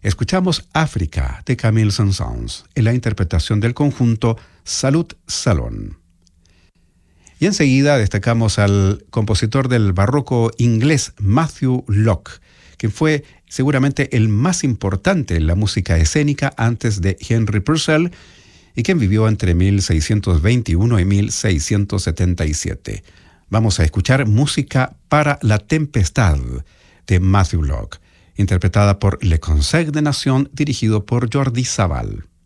Escuchamos África de Camille Saint-Saëns en la interpretación del conjunto Salud Salón. Y enseguida destacamos al compositor del barroco inglés Matthew Locke, quien fue seguramente el más importante en la música escénica antes de Henry Purcell y quien vivió entre 1621 y 1677. Vamos a escuchar música para la tempestad de Matthew Locke, interpretada por Le Concert de Nation, dirigido por Jordi Savall.